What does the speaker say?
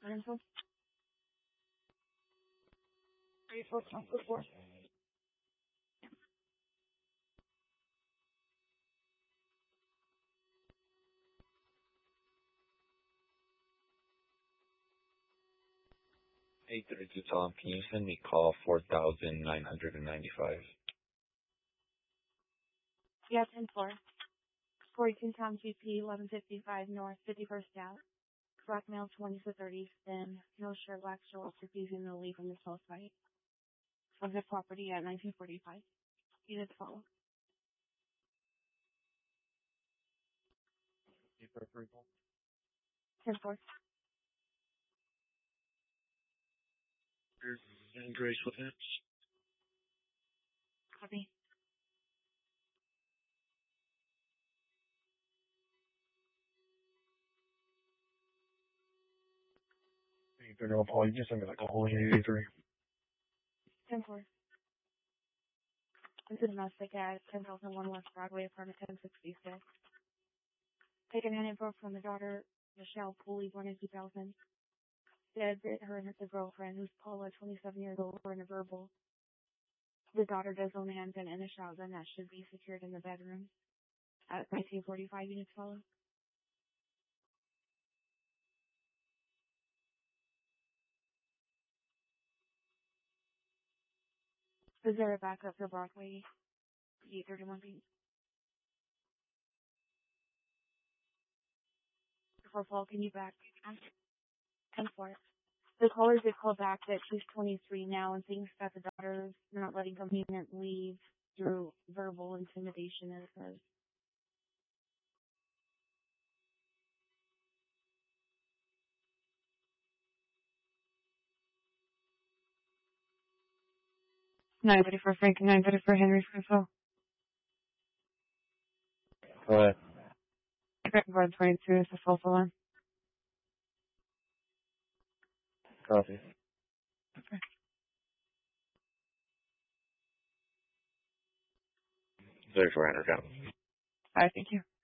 info. 34 Council 4. Hey, 32 Tom, can you send me call 4,995? Yeah, 10-4. 42 Tom GP 1155 North 51st Out. Black male 20 to 30, thin, no shirt, black shorts, refusing to leave from the cell site of the property at 1945. Units follow. Paper approval. 10-4. And Grace witness. Copy. Hey, General Paul, you just sent me like a whole 83. 10-4. Into domestic at 10,001 West Broadway, apartment 1066. Taken an info from the daughter, Michelle Pooley, born in 2000. Said that her and her girlfriend, who's Paula, 27 years old, were in a verbal. The daughter does own a handgun and a shotgun that should be secured in the bedroom. At 1945 units follow. Is there a backup for Broadway? 831 feet. Before fall, can you back? 10-4. The caller did call back that she's 23 now and thinks that the daughter's not letting complainant leave through verbal intimidation, as it says. Nobody for Frank and nobody for Henry Franco. Go ahead. Bar 22 is a false alarm. Copy. Okay. 3400 down. Alright, thank you.